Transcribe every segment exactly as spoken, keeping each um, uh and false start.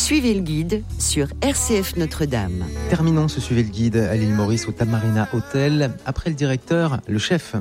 Suivez le guide sur R C F Notre-Dame. Terminons ce Suivez le guide à l'île Maurice au Tamarina Hotel. Après le directeur, le chef.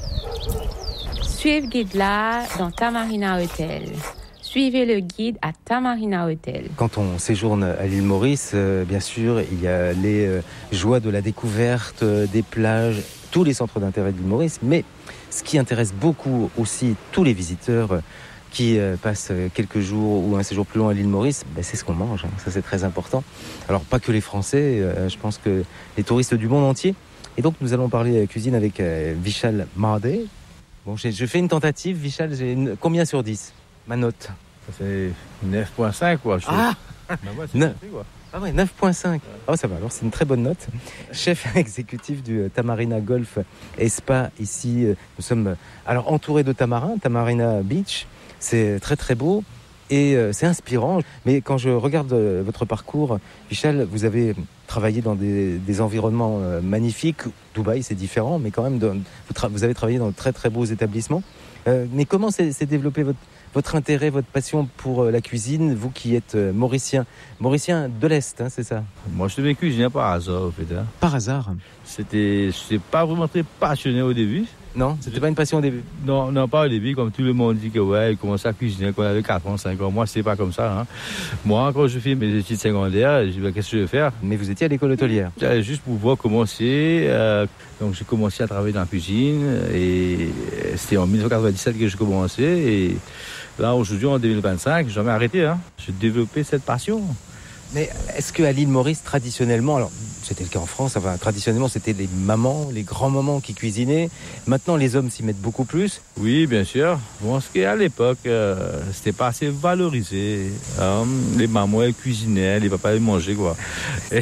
Suivez le guide là dans Tamarina Hotel. Suivez le guide à Tamarina Hotel. Quand on séjourne à l'île Maurice, euh, bien sûr, il y a les euh, joies de la découverte, euh, des plages, tous les centres d'intérêt de l'île Maurice. Mais ce qui intéresse beaucoup aussi tous les visiteurs euh, qui euh, passent quelques jours ou un séjour plus long à l'île Maurice, ben, c'est ce qu'on mange. Hein. Ça, c'est très important. Alors, pas que les Français, euh, je pense que les touristes du monde entier. Et donc, nous allons parler cuisine avec euh, Vishal Mahade. Bon, j'ai, je fais une tentative. Vishal, j'ai une, combien sur dix? Ma note? Ça fait neuf virgule cinq, quoi. Je Ah bah ouais, c'est neuf. parfait, quoi. Ah ouais, neuf virgule cinq. Oh, ça va, alors c'est une très bonne note. Chef exécutif du Tamarina Golf et Spa, ici, nous sommes alors entourés de tamarins, Tamarina Beach. C'est très très beau et euh, c'est inspirant. Mais quand je regarde euh, votre parcours, Vishal, vous avez travaillé dans des, des environnements euh, magnifiques. Dubaï, c'est différent, mais quand même, de, vous, tra- vous avez travaillé dans de très très beaux établissements. Euh, mais comment s'est, s'est développé votre, votre intérêt, votre passion pour euh, la cuisine, vous qui êtes euh, mauricien, mauricien de l'Est, hein, c'est ça? Moi, je devais cuisiner par hasard, en fait. Hein. Par hasard? C'était, je n'étais pas vraiment très passionné au début. Non, c'était pas une passion au début? Non, non, pas au début, comme tout le monde dit que ouais, il commençait à cuisiner quand il avait quatre ans, cinq ans. Moi, c'est pas comme ça. Hein. Moi, quand je fais mes études secondaires, je dis, bah, qu'est-ce que je vais faire? Mais vous étiez à l'école hôtelière? J'allais juste pour voir comment c'est. Euh, donc, j'ai commencé à travailler dans la cuisine et c'était en dix-neuf cent quatre-vingt-dix-sept que j'ai commencé. Et là, aujourd'hui, en deux mille vingt-cinq, j'ai jamais arrêté. Hein. J'ai développé cette passion. Mais est-ce qu'à l'île Maurice, traditionnellement, alors c'était le cas en France, enfin traditionnellement c'était les mamans, les grands-mamans qui cuisinaient. Maintenant les hommes s'y mettent beaucoup plus. Oui, bien sûr. Bon, ce qu'à l'époque, euh, c'était pas assez valorisé. Hein. Les mamans, elles cuisinaient, les papas, ils mangeaient, quoi. Et,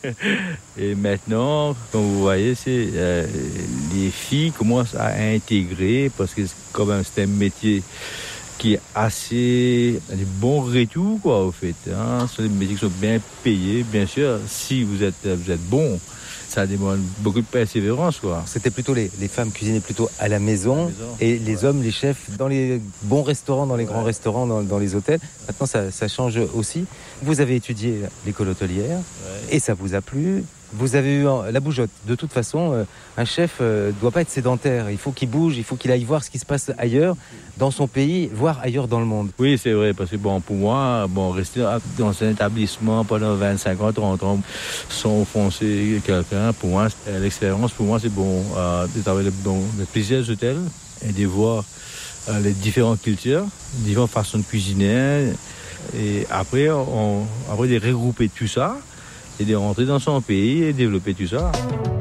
et maintenant, comme vous voyez, c'est euh, les filles commencent à intégrer parce que quand même c'est un métier qui est assez des bons retours, quoi, au fait. Hein. Ce sont des métiers qui sont bien payés, bien sûr. Si vous êtes, vous êtes bon, ça demande beaucoup de persévérance, quoi. C'était plutôt les, les femmes cuisinaient plutôt à la maison, la maison. Et les ouais. hommes, les chefs, dans les bons restaurants, dans les ouais. grands restaurants, dans, dans les hôtels. Maintenant, ça, ça change aussi. Vous avez étudié l'école hôtelière ouais. et ça vous a plu. Vous avez eu la bougeotte. De toute façon, euh, un chef ne euh, doit pas être sédentaire. Il faut qu'il bouge, il faut qu'il aille voir ce qui se passe ailleurs, dans son pays, voire ailleurs dans le monde. Oui, c'est vrai, parce que bon, pour moi, bon, rester dans un établissement pendant vingt-cinq ans, trente ans, sans offenser quelqu'un, pour moi, l'expérience, pour moi, c'est bon. Euh, de travailler dans plusieurs hôtels et de voir euh, les différentes cultures, les différentes façons de cuisiner. Et après, on, après de regrouper tout ça, et de rentrer dans son pays et développer tout ça.